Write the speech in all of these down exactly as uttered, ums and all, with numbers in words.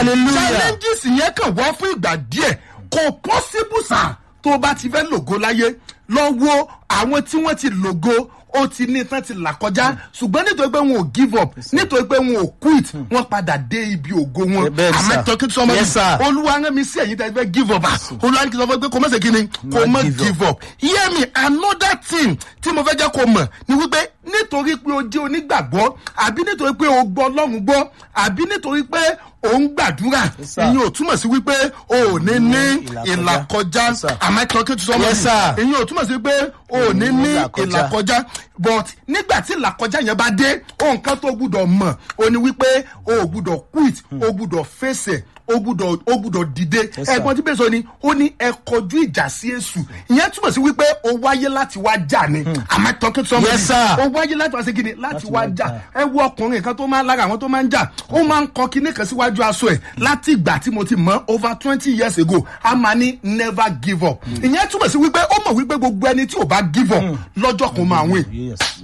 hallelujah. challenges yẹn kàn wá fún ìgbà díẹ̀ kò possible sà tó bá ti fẹ́ lògo láyé lọ wo àwọn tí wọ́n ti lògo ó ti ní tán ti là kọjá ṣùgbọ́n nítorí pé wọn ò give up nítorí pé wọn ò quit wọn padà dé ibi ògo wọn àmọ́ talking to somebody olúwa rán mi sí ẹ̀yin tẹ́ fẹ́ give up olúwa ní kí n sọ fún pé kò mọ̀ ṣe kí ni kò mọ̀ give up hear me another thing tí mo fẹ́ jẹ́ kó mọ̀ ni wípé nítorí pé o jẹ́ onígbàgbọ́ àbí nítorí pé o gbọ́ Ọlọ́run gbọ́ àbí nítorí pé o ń gbàdúrà ìyẹn ò túmọ̀ sí wípé o ò ní ní ìlàkọjá am I talking to somebody ìyẹn ò túmọ̀ sí pé o ò ní ní ìlàkọjá but nígbà tí ìlàkọjá yẹn bá dé ohun kan tó gbúdọ̀ mọ̀ o ní wípé o ò gbúdọ̀ quit o gbúdọ̀ fèsì o gbúdọ̀ o gbúdọ̀ dìde ẹ̀gbọ́n tí bẹ́ẹ̀ sọ ni ó ní ẹ kọjú ìjà sí èṣù ìyẹn túmọ̀ sí wípé o wáyé láti wá jà ni am I talking to somebody o wáyé láti wá sí kíni láti wá jà ẹ wo ọkùnrin kan tó máa ń lára àwọn tó máa ń jà ó máa ń kọ kíní kan síwájú aṣọ ẹ̀ láti ìgbà tí mo ti mọ̀ over twenty years ago a máa ní never give up ìyẹn túmọ̀ sí wípé ó mọ̀ wípé gbogbo ẹni tí ò bá give up lọ́jọ́ kan máa win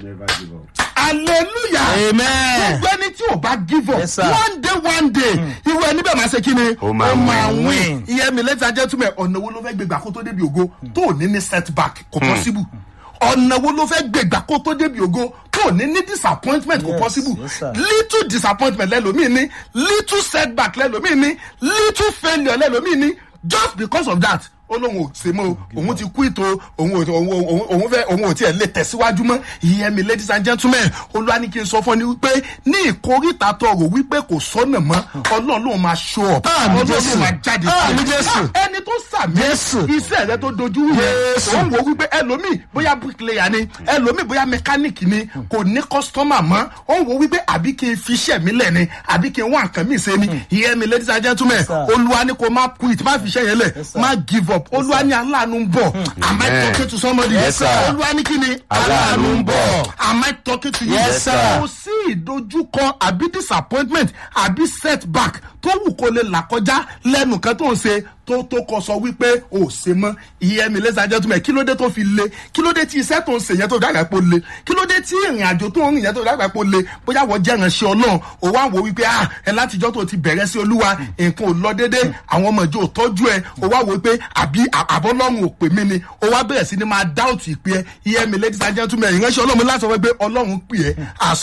hallelujah amen gbogbo ẹni tí ò bá give up yes, one day one day irú ẹni bẹ́ẹ̀ máa ṣe kí ni ó máa win ìyẹn mi lẹ́tà jẹ́ túmọ̀ ọ̀nà wo ló fẹ́ gbégbá kó tó débi ògo tó ò ní ní setback kò possible ọ̀nà wo ló fẹ́ gbégbá kó tó débi ògo tó ò ní ní disappointment kò possible yes, little disappointment lẹ́lòmíì ní little setback lẹ́lòmíì ní little failure lẹ́lòmíì ní just because of that olóhùn ò ṣe mọ́ òun ti kú ìtò òun òun fẹ́ òun ò tiẹ̀ lè tẹ̀síwájú mọ́ ìyẹn mi ladies and gentlemen olúwa ní kí n sọ fún ọ ní wípé ní ìkórìtà tọrọ wípé kò sọ́nà mọ́ ọlọ́run ló máa show up ọlọ́run ló máa jáde fún ẹni tó sàmì iṣẹ́ rẹ tó dojú rẹ òun wò wípé ẹlòmíì bóyá bricklayer ni ẹlòmíì bóyá mechanic ni kò ní customer mọ́ òun wò wípé àbí kí n fi iṣẹ́ mi lẹ̀ ni àbí kí n wá nǹkan mi ṣe ni ìyẹn mi ladies and gentlemen olúwa ní kò má quit má fi iṣẹ́ yẹn lẹ̀ má give up olúwa ní aláàánú ń bọ̀ am I talking to somebody olúwa ní kí ni aláàánú ń bọ̀ am I talking to you kò sí ìdojúkọ àbí disappointment àbí setback tó wù kó lè là kọjá lẹ́nu kan tó ń ṣe tó tó kọ sọ wípé ò ṣe mọ́ ìyẹn mi lẹ́sà jẹ́ túmọ̀ kí ló dé tó fi le kí ló dé tí iṣẹ́ tó ń ṣe yẹn tó dàgbà pò le kí ló dé tí ìrìn àjò tó ń rìn yẹn tó dàgbà pò le bóyá wọ́n jẹ́ ìránṣẹ́ ọlọ́run ò wá wò wípé ah ẹ látijọ́ tó ti bẹ̀rẹ̀ sí olúwa nǹkan ò lọ déédé àwọn ọmọ ìjọ ò tọ́jú ẹ ò wá wò wípé àbí àbọ́lọ́run ò pè mí ni ò wá bẹ̀rẹ̀ sí ni máa doubt ìpè ẹ ìyẹn mi ladies and gentlemen ìránṣẹ́ ọlọ́run láti sọ pé ọlọ́run pè ẹ